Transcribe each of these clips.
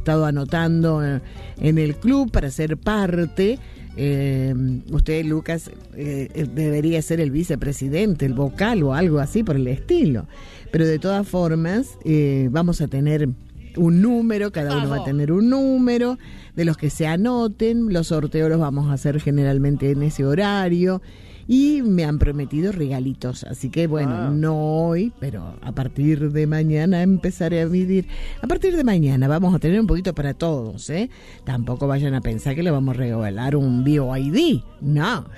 estado anotando en el club para ser parte. Usted, Lucas, debería ser el vicepresidente, el vocal o algo así por el estilo. Pero de todas formas, vamos a tener un número, cada uno va a tener un número de los que se anoten. Los sorteos los vamos a hacer generalmente en ese horario. Y me han prometido regalitos, así que bueno, no hoy, pero a partir de mañana empezaré a medir. A partir de mañana vamos a tener un poquito para todos, ¿eh? Tampoco vayan a pensar que le vamos a regalar un BioID, no,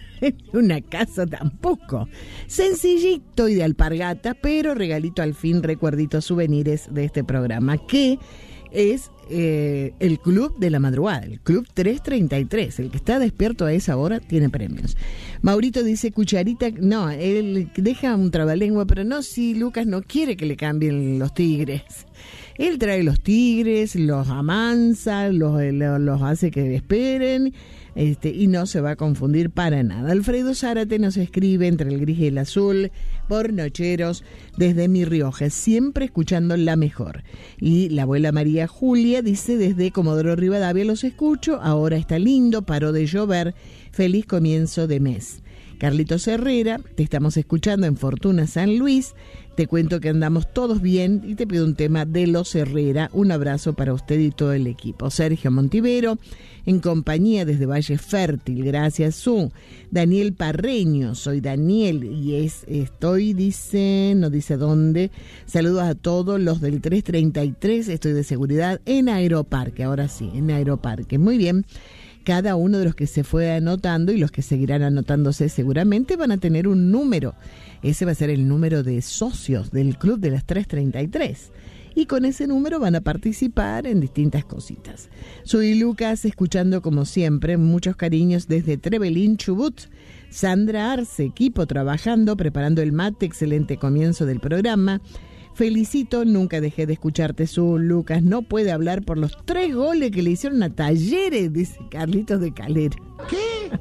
una casa tampoco. Sencillito y de alpargata, pero regalito al fin, recuerditos, souvenirs de este programa, que es el Club de la Madrugada, el Club 333. El que está despierto a esa hora tiene premios. Maurito dice, cucharita, no, él deja un trabalengua, pero no, si Lucas no quiere que le cambien los tigres. Él trae los tigres, los amansa, los hace que esperen, y no se va a confundir para nada. Alfredo Zárate nos escribe entre el gris y el azul, por Nocheros, desde Mi Rioja, siempre escuchando la mejor. Y la abuela María Julia dice, desde Comodoro Rivadavia los escucho, ahora está lindo, paró de llover, feliz comienzo de mes. Carlitos Herrera, te estamos escuchando en Fortuna San Luis, te cuento que andamos todos bien y te pido un tema de Los Herrera. Un abrazo para usted y todo el equipo. Sergio Montivero, en compañía desde Valle Fértil, gracias Su. Daniel Parreño, soy Daniel y estoy, dice, no dice dónde. Saludos a todos los del 333, estoy de seguridad en Aeroparque, ahora sí, en Aeroparque. Muy bien. Cada uno de los que se fue anotando y los que seguirán anotándose seguramente van a tener un número. Ese va a ser el número de socios del Club de las 333. Y con ese número van a participar en distintas cositas. Soy Lucas, escuchando como siempre, muchos cariños desde Trevelin, Chubut. Sandra Arce, equipo trabajando, preparando el mate, excelente comienzo del programa. Felicito, nunca dejé de escucharte, Su. Lucas no puede hablar por los 3 goles que le hicieron a Talleres, dice Carlitos de Calera. ¿Qué?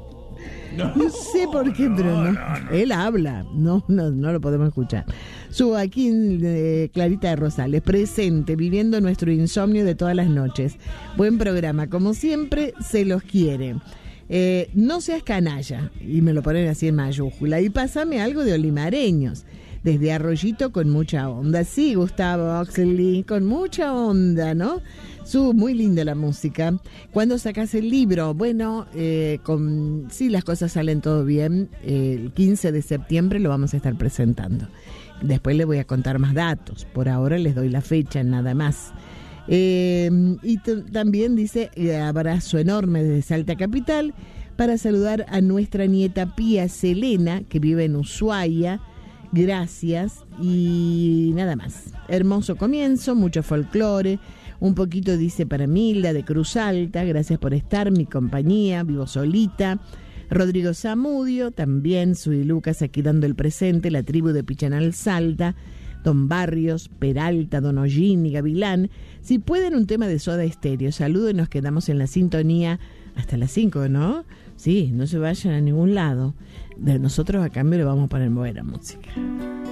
No sé por qué, pero no. Él habla, no lo podemos escuchar. Su, aquí Clarita de Rosales, presente, viviendo nuestro insomnio de todas las noches. Buen programa, como siempre, se los quiere. No seas canalla, y me lo ponen así en mayúscula, y pásame algo de Olimareños. Desde Arroyito con mucha onda. Sí, Gustavo Oxley, con mucha onda, ¿no? Muy linda la música. ¿Cuándo sacas el libro? Bueno, sí, las cosas salen todo bien. El 15 de septiembre lo vamos a estar presentando. Después les voy a contar más datos. Por ahora les doy la fecha, nada más. Y también dice, abrazo enorme desde Salta Capital para saludar a nuestra nieta Pía Selena, que vive en Ushuaia. Gracias y nada más. Hermoso comienzo, mucho folclore, un poquito dice para Milda de Cruz Alta, gracias por estar, mi compañía, vivo solita. Rodrigo Zamudio, también soy Lucas aquí dando el presente, la tribu de Pichanal Salta, Don Barrios, Peralta, Don Ollín y Gavilán. Si pueden un tema de Soda Estéreo, saludos y nos quedamos en la sintonía hasta las 5, ¿no? Sí, no se vayan a ningún lado. De nosotros a cambio le vamos a poner buena música.